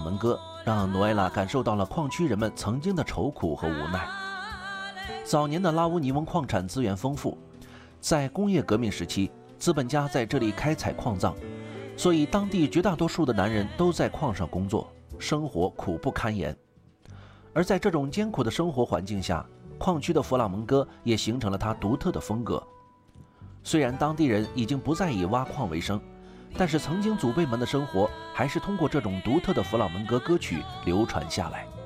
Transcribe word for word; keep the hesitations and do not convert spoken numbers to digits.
门歌，让诺埃拉感受到了矿区人们曾经的愁苦和无奈。早年的拉乌尼翁矿产资源丰富，在工业革命时期，资本家在这里开采矿藏，所以当地绝大多数的男人都在矿上工作，生活苦不堪言。而在这种艰苦的生活环境下，矿区的弗拉门戈也形成了它独特的风格。虽然当地人已经不再以挖矿为生，但是曾经祖辈们的生活还是通过这种独特的弗拉门戈歌曲流传下来。